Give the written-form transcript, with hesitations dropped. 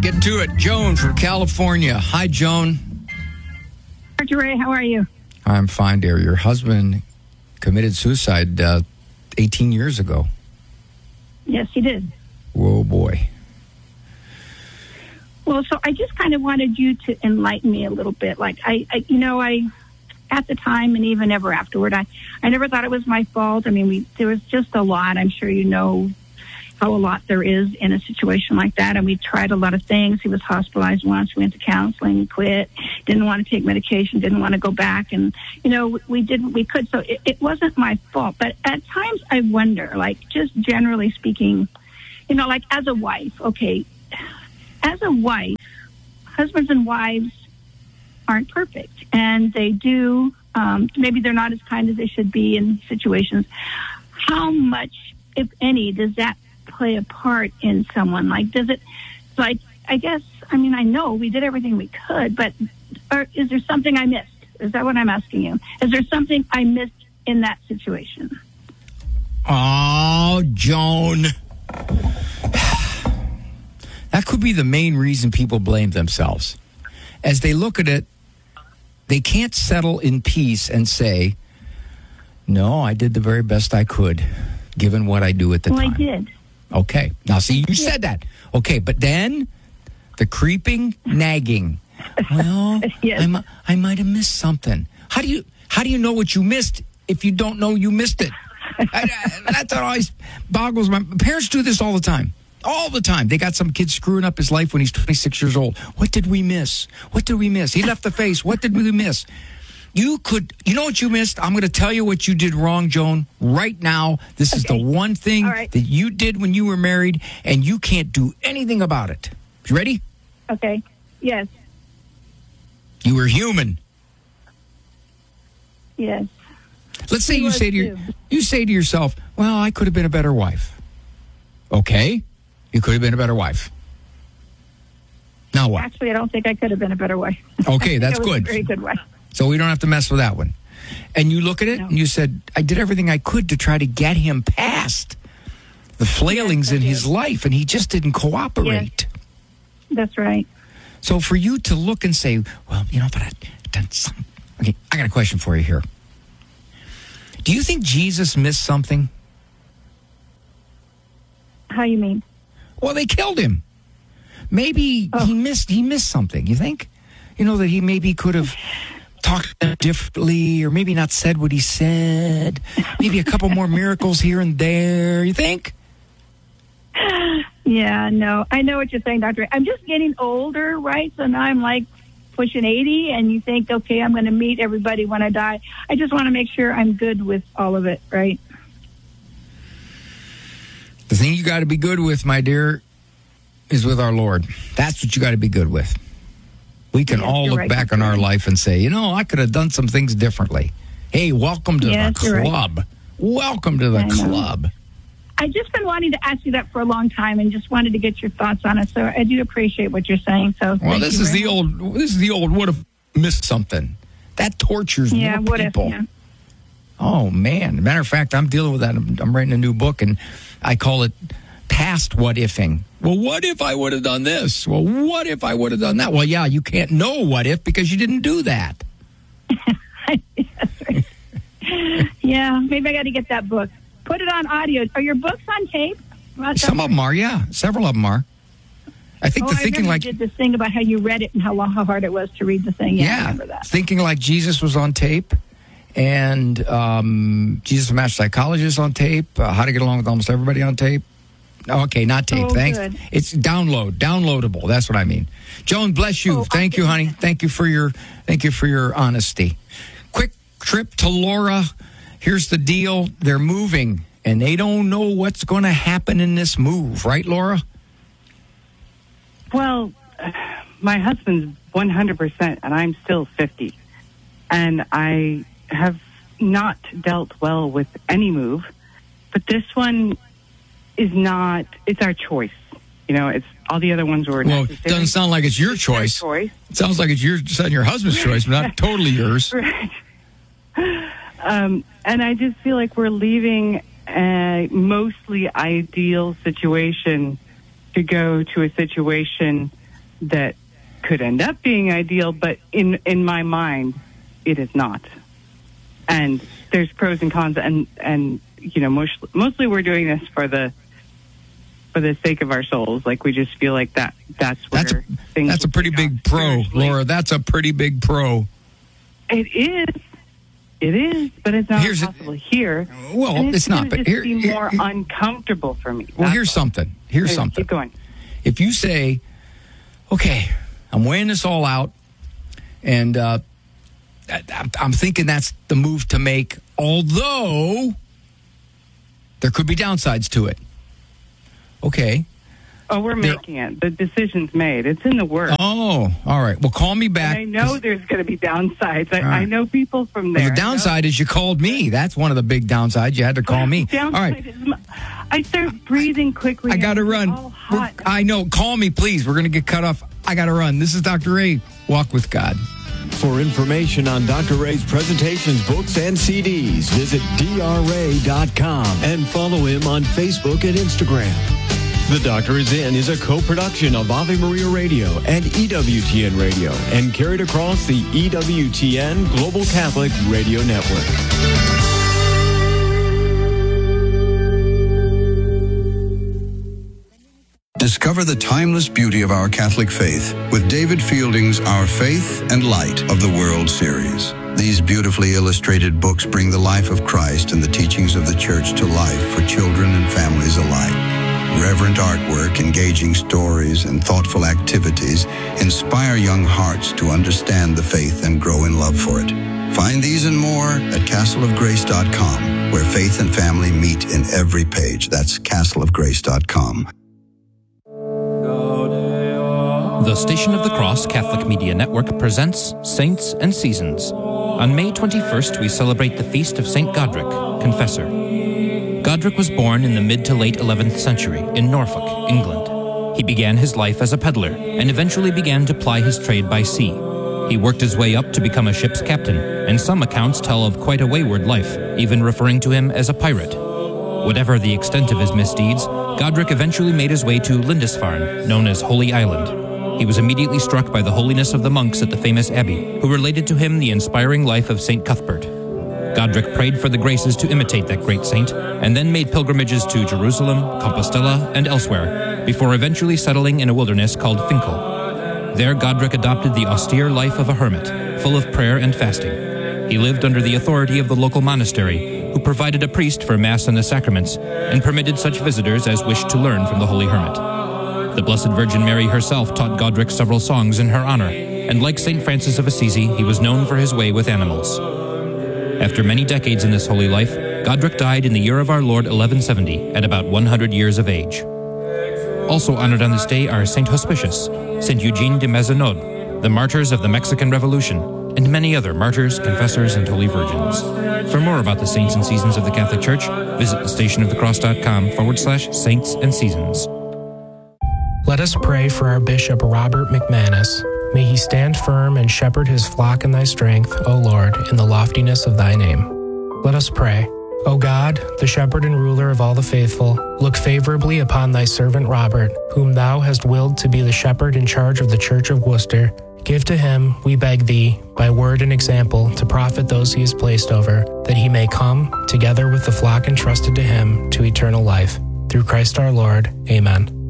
Get to it. Joan from California. Hi, Joan. Ray, how are you? I'm fine, dear. Your husband committed suicide 18 years ago. Yes, he did. Whoa, boy. Well, so I just kind of wanted you to enlighten me a little bit. Like, I at the time and even ever afterward, I never thought it was my fault. I mean, there was just a lot. I'm sure you know how a lot there is in a situation like that. And we tried a lot of things. He was hospitalized once. We went to counseling, quit, didn't want to take medication, didn't want to go back. And, we could. So it wasn't my fault. But at times I wonder, like, just generally speaking, like as a wife, okay, as a wife, husbands and wives aren't perfect. And they do, maybe they're not as kind as they should be in situations. How much, if any, does that play a part in someone? Like, does it, like, I guess, I mean, I know we did everything we could, but is there something I missed? Is that what I'm asking you? Is there something I missed in that situation? Oh, Joan. That could be the main reason people blame themselves. As they look at it, they can't settle in peace and say, no, I did the very best I could, given what I do at the time. Well, I did. Okay. Now, see, you said that. Okay, but then the creeping, nagging. Well, yes. I might have missed something. How do you know what you missed if you don't know you missed it? That's what always boggles my... Parents do this all the time. All the time. They got some kid screwing up his life when he's 26 years old. What did we miss? What did we miss? He left the face. What did we miss? You know what you missed? I'm going to tell you what you did wrong, Joan, right now. This is the one thing that you did when you were married, and you can't do anything about it. You ready? Okay. Yes. You were human. Yes. Let's say you say to yourself, well, I could have been a better wife. Okay. You could have been a better wife. Now what? Actually, I don't think I could have been a better wife. Okay, that's good. A very good wife. So we don't have to mess with that one. And you look at it and you said, I did everything I could to try to get him past the flailings in his life, and he just didn't cooperate. Yes. That's right. So for you to look and say, well, but I've done something. Okay, I got a question for you here. Do you think Jesus missed something? How you mean? Well, they killed him. Maybe he missed something, you think? That he maybe could have talked differently, or maybe not said what he said. Maybe a couple more miracles here and there, you think? Yeah, no. I know what you're saying, Doctor. I'm just getting older, right? So now I'm like pushing 80, and you think, okay, I'm going to meet everybody when I die. I just want to make sure I'm good with all of it, right? The thing you got to be good with, my dear, is with our Lord. That's what you got to be good with. We can all look back on our life and say, I could have done some things differently. Hey, welcome to the club. Right. Welcome to the club. I've just been wanting to ask you that for a long time, and just wanted to get your thoughts on it. So I do appreciate what you're saying. So this is the old what if missed something. That tortures more people. Oh man. Matter of fact, I'm dealing with that. I'm writing a new book, and I call it past what ifing. Well, what if I would have done this? Well, what if I would have done that? Well, yeah, you can't know what if because you didn't do that. That's right. Yeah, maybe I got to get that book. Put it on audio. Are your books on tape? Some of them are, yeah. Several of them are. I think you did this thing about how you read it and how hard it was to read the thing. Yeah, I remember that. Thinking Like Jesus was on tape, and Jesus the Master Psychologist on tape. How to Get Along with Almost Everybody on tape. Okay, not tape. Thanks. Good. It's downloadable. That's what I mean. Joan, bless you. Thank you, honey. Thank you for your honesty. Quick trip to Laura. Here's the deal. They're moving, and they don't know what's going to happen in this move. Right, Laura? Well, my husband's 100%, and I'm still 50. And I have not dealt well with any move. But this one is not, it's our choice. It's all the other ones were necessary. Well, it doesn't sound like it's your choice. It sounds like it's your husband's choice, but not totally yours. Right. And I just feel like we're leaving a mostly ideal situation to go to a situation that could end up being ideal, but in my mind, it is not. And there's pros and cons, and you know, mostly we're doing this for the sake of our souls. Like, we just feel like that's where things. That's a pretty big pro, Laura. That's a pretty big pro. It is, but it's not possible here. Well, it's not. But here, be more uncomfortable for me. Well, here's something. Keep going. If you say, "Okay, I'm weighing this all out, and I'm thinking that's the move to make," although there could be downsides to it. Okay. Oh, we're making it. The decision's made. It's in the works. Oh, all right. Well, call me back. And I know there's going to be downsides. I know people from there. Well, the downside is you called me. That's one of the big downsides. You had to call me. All right. I start breathing quickly. I got to run. I know. Call me, please. We're going to get cut off. I got to run. This is Dr. Ray. Walk with God. For information on Dr. Ray's presentations, books, and CDs, visit drray.com and follow him on Facebook and Instagram. The Doctor Is In is a co-production of Ave Maria Radio and EWTN Radio and carried across the EWTN Global Catholic Radio Network. Discover the timeless beauty of our Catholic faith with David Fielding's Our Faith and Light of the World series. These beautifully illustrated books bring the life of Christ and the teachings of the Church to life for children and families alike. Reverent artwork, engaging stories, and thoughtful activities inspire young hearts to understand the faith and grow in love for it. Find these and more at castleofgrace.com, where faith and family meet in every page. That's castleofgrace.com. The Station of the Cross Catholic Media Network presents Saints and Seasons. On May 21st, we celebrate the feast of St. Godric, Confessor. Godric was born in the mid to late 11th century in Norfolk, England. He began his life as a peddler and eventually began to ply his trade by sea. He worked his way up to become a ship's captain, and some accounts tell of quite a wayward life, even referring to him as a pirate. Whatever the extent of his misdeeds, Godric eventually made his way to Lindisfarne, known as Holy Island. He was immediately struck by the holiness of the monks at the famous abbey, who related to him the inspiring life of St. Cuthbert. Godric prayed for the graces to imitate that great saint, and then made pilgrimages to Jerusalem, Compostela, and elsewhere, before eventually settling in a wilderness called Finkel. There, Godric adopted the austere life of a hermit, full of prayer and fasting. He lived under the authority of the local monastery, who provided a priest for Mass and the sacraments, and permitted such visitors as wished to learn from the holy hermit. The Blessed Virgin Mary herself taught Godric several songs in her honor, and like St. Francis of Assisi, he was known for his way with animals. After many decades in this holy life, Godric died in the year of our Lord 1170 at about 100 years of age. Also honored on this day are St. Hospitius, St. Eugene de Mazenod, the martyrs of the Mexican Revolution, and many other martyrs, confessors, and holy virgins. For more about the saints and seasons of the Catholic Church, visit thestationofthecross.com/saints and seasons. Let us pray for our Bishop Robert McManus. May he stand firm and shepherd his flock in thy strength, O Lord, in the loftiness of thy name. Let us pray. O God, the shepherd and ruler of all the faithful, look favorably upon thy servant Robert, whom thou hast willed to be the shepherd in charge of the Church of Worcester. Give to him, we beg thee, by word and example, to profit those he has placed over, that he may come, together with the flock entrusted to him, to eternal life. Through Christ our Lord. Amen.